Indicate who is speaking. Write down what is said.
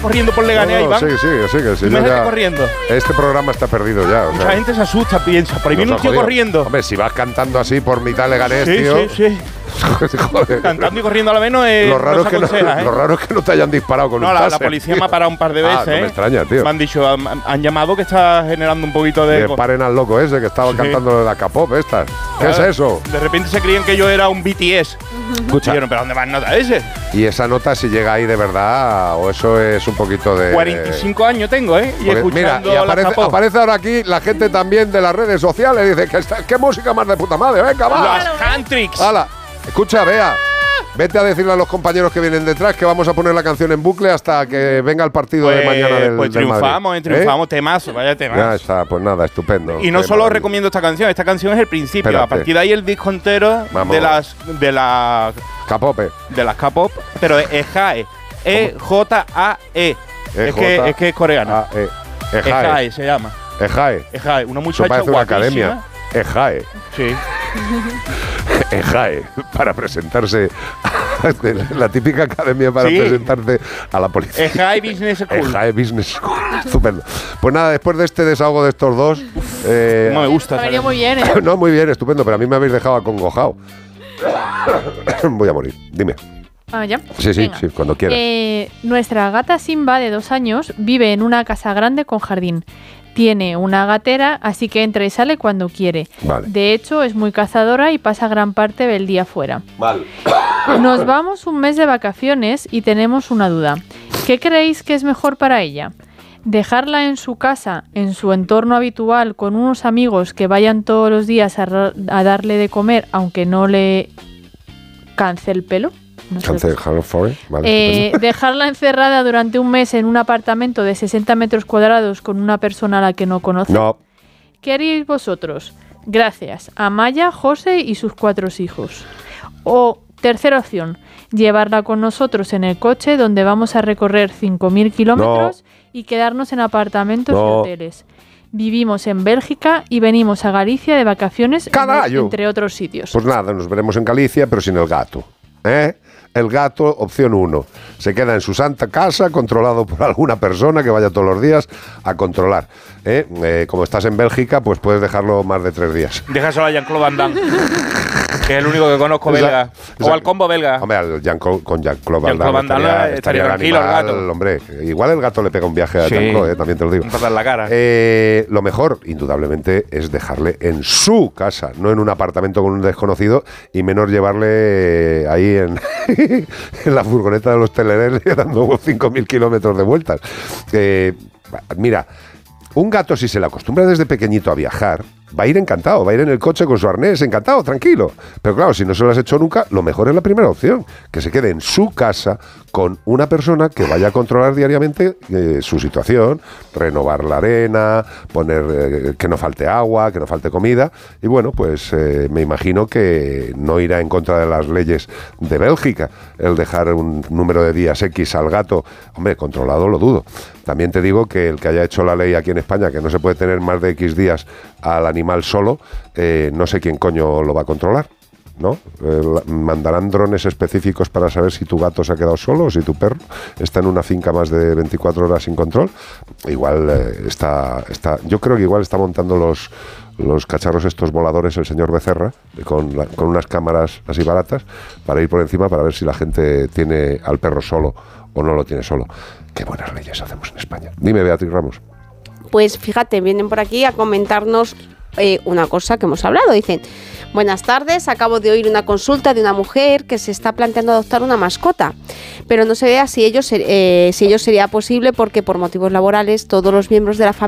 Speaker 1: corriendo por Leganés, Iván.
Speaker 2: Sí, que sí.
Speaker 1: Ya, corriendo.
Speaker 2: Este programa está perdido ya.
Speaker 1: Mucha gente se asusta, piensa, por ahí viene un tío corriendo.
Speaker 2: Hombre, si vas cantando así por mitad de Leganés, tío.
Speaker 1: Sí. Joder. Cantando y corriendo a la vez lo raro
Speaker 2: es que no te hayan disparado con un taser.
Speaker 1: La policía me ha parado un par de veces.
Speaker 2: No me extraña, tío.
Speaker 1: Me han dicho, han llamado que está generando un poquito de...
Speaker 2: Que paren al loco ese que estaba cantando la K-pop esta. ¿Qué es eso?
Speaker 1: De repente se creían que yo era un BTS.
Speaker 2: Escucha.
Speaker 1: Dijeron, ¿pero dónde va la nota ese?
Speaker 2: Y esa nota si llega ahí de verdad o eso es un poquito de...
Speaker 1: 45 años tengo, ¿eh? Y escuchando
Speaker 2: mira, y aparece ahora aquí la gente también de las redes sociales. Dice, ¿qué música más de puta madre? Venga, va.
Speaker 1: Las Handtricks.
Speaker 2: ¡Hala! Escucha, Bea. Vete a decirle a los compañeros que vienen detrás que vamos a poner la canción en bucle hasta que venga el partido de mañana del
Speaker 1: Pues triunfamos, temazo, vaya temazo.
Speaker 2: Ya está, pues nada, estupendo.
Speaker 1: Y no solo recomiendo esta canción es el principio. Espérate. A partir de ahí el disco entero de las
Speaker 2: K-pop.
Speaker 1: De las K-pop, pero es EJAE. EJAE. Es que es coreano. EJAE se llama.
Speaker 2: EJAE.
Speaker 1: Una muchacha
Speaker 2: parece una
Speaker 1: guapísima.
Speaker 2: academia. EJAE.
Speaker 1: Sí.
Speaker 2: EJAE, para presentarse, la típica academia para presentarse a la policía.
Speaker 1: EJAE Business School.
Speaker 2: EJAE Business School, estupendo. Pues nada, después de este desahogo de estos dos…
Speaker 1: no me gusta.
Speaker 3: Me muy bien,
Speaker 2: No, muy bien, estupendo, pero a mí me habéis dejado acongojado. Voy a morir, dime.
Speaker 3: ¿Ya?
Speaker 2: Sí, cuando quieras.
Speaker 3: Nuestra gata Simba, de 2 años, vive en una casa grande con jardín. Tiene una gatera, así que entra y sale cuando quiere.
Speaker 2: Vale.
Speaker 3: De hecho, es muy cazadora y pasa gran parte del día fuera.
Speaker 2: Vale.
Speaker 3: Nos vamos un mes de vacaciones y tenemos una duda. ¿Qué creéis que es mejor para ella? ¿Dejarla en su casa, en su entorno habitual, con unos amigos que vayan todos los días a darle de comer, aunque no le canse el pelo? No sé. Vale, dejarla encerrada durante un mes en un apartamento de 60 metros cuadrados con una persona a la que no conoce.
Speaker 2: No.
Speaker 3: ¿Qué haríais vosotros? Gracias. Amaya, José y sus 4 hijos. O tercera opción, llevarla con nosotros en el coche donde vamos a recorrer 5.000 kilómetros y quedarnos en apartamentos y hoteles. Vivimos en Bélgica y venimos a Galicia de vacaciones, entre otros sitios.
Speaker 2: Pues nada, nos veremos en Galicia, pero sin el gato. El gato, opción 1. Se queda en su santa casa, controlado por alguna persona que vaya todos los días a controlar. Como estás en Bélgica, pues puedes dejarlo más de 3 días.
Speaker 1: Déjaselo a Jean-Claude Van Damme, que es el único que conozco belga. O al combo belga.
Speaker 2: Hombre, con Jean-Claude Van Damme estaría
Speaker 1: tranquilo
Speaker 2: animal,
Speaker 1: el gato.
Speaker 2: Hombre, igual el gato le pega un viaje a Jean-Claude, también te lo digo.
Speaker 1: Un patada en la cara.
Speaker 2: Lo mejor, indudablemente, es dejarle en su casa, no en un apartamento con un desconocido, y menos llevarle ahí en la furgoneta de los Telerer dando 5.000 kilómetros de vueltas. Mira, un gato, si se le acostumbra desde pequeñito a viajar, va a ir encantado, va a ir en el coche con su arnés, encantado, tranquilo. Pero claro, si no se lo has hecho nunca, lo mejor es la primera opción, que se quede en su casa con una persona que vaya a controlar diariamente su situación, renovar la arena, poner que no falte agua, que no falte comida. Y bueno, pues me imagino que no irá en contra de las leyes de Bélgica el dejar un número de días X al gato. Hombre, controlado lo dudo. También te digo que el que haya hecho la ley aquí en España, que no se puede tener más de X días al animal solo, no sé quién coño lo va a controlar, ¿no? Mandarán drones específicos para saber si tu gato se ha quedado solo o si tu perro está en una finca más de 24 horas sin control. Igual yo creo que igual está montando los cacharros estos voladores el señor Becerra, con unas cámaras así baratas, para ir por encima para ver si la gente tiene al perro solo o no lo tiene solo. Qué buenas leyes hacemos en España. Dime, Beatriz Ramos.
Speaker 4: Pues fíjate, vienen por aquí a comentarnos una cosa que hemos hablado. Dicen: buenas tardes, acabo de oír una consulta de una mujer que se está planteando adoptar una mascota, pero no se vea si ello sería posible porque por motivos laborales todos los miembros de la familia